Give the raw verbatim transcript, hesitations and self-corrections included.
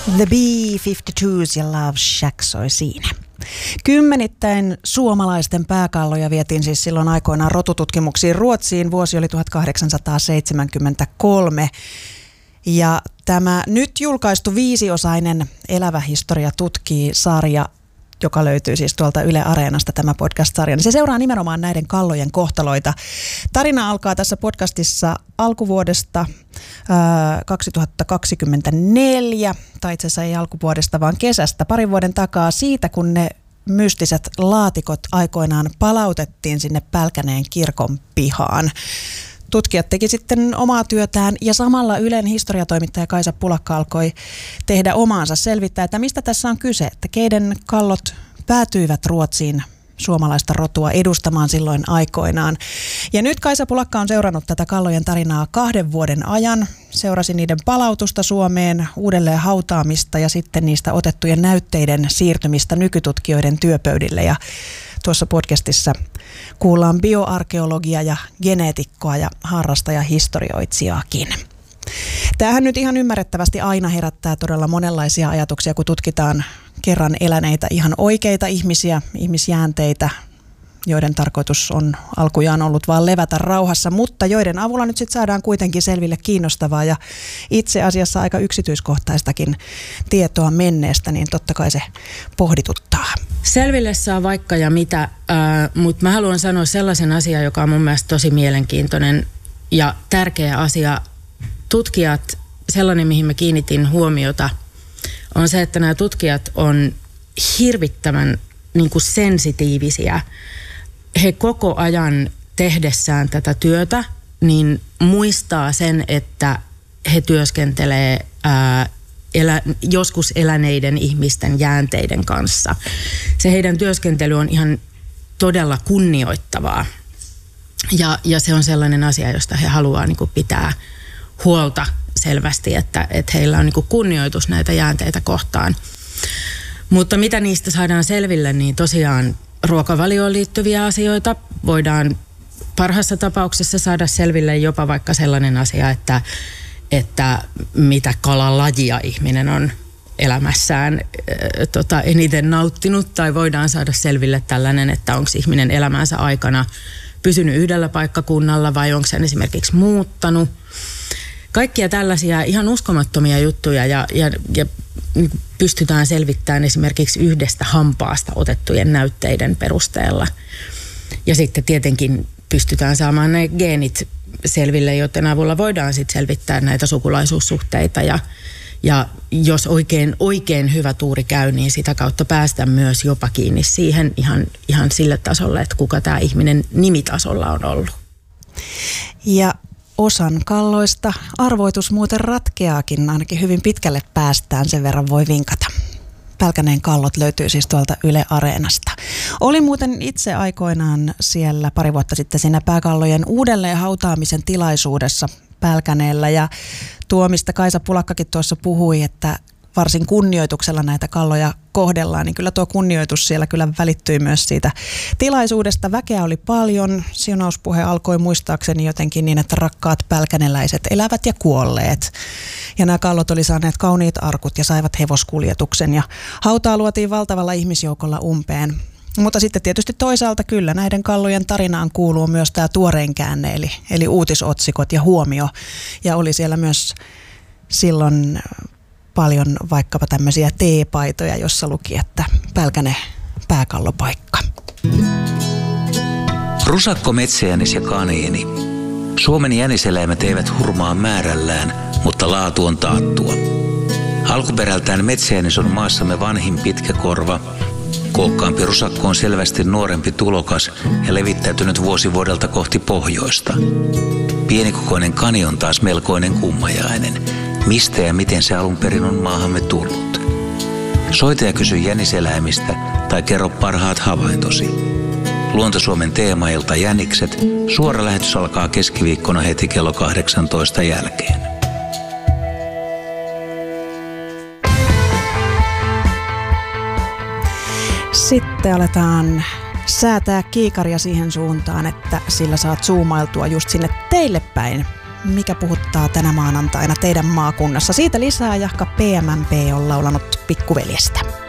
The B viisikymmentäkaksi ja Love Shack soi siinä. Kymmenittäin suomalaisten pääkalloja vietiin siis silloin aikoinaan rotututkimuksiin Ruotsiin. Vuosi oli tuhatkahdeksansataaseitsemänkymmentäkolme. Ja tämä nyt julkaistu viisiosainen Elävä historia tutkii -sarja, joka löytyy siis tuolta Yle Areenasta, tämä podcast-sarja, niin se seuraa nimenomaan näiden kallojen kohtaloita. Tarina alkaa tässä podcastissa alkuvuodesta ää, kaksituhattakaksikymmentäneljä, tai itse asiassa ei alkuvuodesta, vaan kesästä, parin vuoden takaa siitä, kun ne mystiset laatikot aikoinaan palautettiin sinne Pälkäneen kirkon pihaan. Tutkijat teki sitten omaa työtään ja samalla Ylen historiatoimittaja Kaisa Pulakka alkoi tehdä omaansa, selvittää, että mistä tässä on kyse, että keiden kallot päätyivät Ruotsiin suomalaista rotua edustamaan silloin aikoinaan. Ja nyt Kaisa Pulakka on seurannut tätä kallojen tarinaa kahden vuoden ajan, seurasi niiden palautusta Suomeen, uudelleen hautaamista ja sitten niistä otettujen näytteiden siirtymistä nykytutkijoiden työpöydille. Ja tuossa podcastissa kuullaan bioarkeologia ja geneetikkoa ja harrastajahistorioitsijaakin. Tämähän nyt ihan ymmärrettävästi aina herättää todella monenlaisia ajatuksia, kun tutkitaan kerran eläneitä ihan oikeita ihmisiä, ihmisjäänteitä, joiden tarkoitus on alkujaan ollut vaan levätä rauhassa, mutta joiden avulla nyt sitten saadaan kuitenkin selville kiinnostavaa ja itse asiassa aika yksityiskohtaistakin tietoa menneestä, niin totta kai se pohdituttaa. Selville saa vaikka ja mitä, äh, mutta mä haluan sanoa sellaisen asian, joka on mun mielestä tosi mielenkiintoinen ja tärkeä asia. Tutkijat, sellainen mihin mä kiinnitin huomiota, on se, että nämä tutkijat on hirvittävän niin kuin sensitiivisiä. He koko ajan tehdessään tätä työtä, niin muistaa sen, että he työskentelee ää, elä, joskus eläneiden ihmisten jäänteiden kanssa. Se heidän työskentely on ihan todella kunnioittavaa. Ja, ja se on sellainen asia, josta he haluaa niin kuin pitää huolta selvästi, että, että heillä on niin kuin kunnioitus näitä jäänteitä kohtaan. Mutta mitä niistä saadaan selville, niin tosiaan ruokavalioon liittyviä asioita voidaan parhaassa tapauksessa saada selville jopa vaikka sellainen asia, että, että mitä kalalajia ihminen on elämässään äh, tota, eniten nauttinut, tai voidaan saada selville tällainen, että onko ihminen elämänsä aikana pysynyt yhdellä paikkakunnalla vai onko sen esimerkiksi muuttanut. Kaikkia tällaisia ihan uskomattomia juttuja ja, ja, ja pystytään selvittämään esimerkiksi yhdestä hampaasta otettujen näytteiden perusteella. Ja sitten tietenkin pystytään saamaan ne geenit selville, joten avulla voidaan sitten selvittää näitä sukulaisuussuhteita. Ja, ja jos oikein, oikein hyvä tuuri käy, niin sitä kautta päästään myös jopa kiinni siihen ihan, ihan sille tasolle, että kuka tämä ihminen nimitasolla on ollut. Ja osan kalloista arvoitus muuten ratkeaakin, ainakin hyvin pitkälle päästään, sen verran voi vinkata. Pälkäneen kallot löytyy siis tuolta Yle Areenasta. Olin muuten itse aikoinaan siellä pari vuotta sitten siinä pääkallojen uudelleen hautaamisen tilaisuudessa Pälkäneellä, ja tuo, mistä Kaisa Pulakkakin tuossa puhui, että varsin kunnioituksella näitä kalloja kohdellaan, niin kyllä tuo kunnioitus siellä kyllä välittyi myös siitä tilaisuudesta. Väkeä oli paljon, siunauspuhe alkoi muistaakseni jotenkin niin, että rakkaat pälkäneläiset elävät ja kuolleet. Ja nämä kallot oli saaneet kauniit arkut ja saivat hevoskuljetuksen ja hautaa luotiin valtavalla ihmisjoukolla umpeen. Mutta sitten tietysti toisaalta kyllä näiden kallojen tarinaan kuuluu myös tämä tuorein käänne, eli, eli uutisotsikot ja huomio. Ja oli siellä myös silloin paljon vaikkapa tämmöisiä teepaitoja, jossa luki, että Pälkäne pääkallopaikka. Rusakko, metsäjänis ja kaniini. Suomen jäniseläimet eivät hurmaa määrällään, mutta laatu on taattua. Alkuperältään metsäjänis on maassamme vanhin pitkäkorva. Kookkaampi rusakko on selvästi nuorempi tulokas ja levittäytynyt vuosi vuodelta kohti pohjoista. Pienikokoinen kani on taas melkoinen kummajainen. Mistä ja miten se alun perin on maahamme tullut? Soita ja kysy jäniseläimistä tai kerro parhaat havaintosi. Luontosuomen teemailta Jänikset. Suora lähetys alkaa keskiviikkona heti kello kahdeksantoista jälkeen. Sitten aletaan säätää kiikaria siihen suuntaan, että sillä saat zoomailtua just sinne teille päin mikä puhuttaa tänä maanantaina teidän maakunnassa. Siitä lisää Jahka P M M P on laulanut Pikkuveljestä.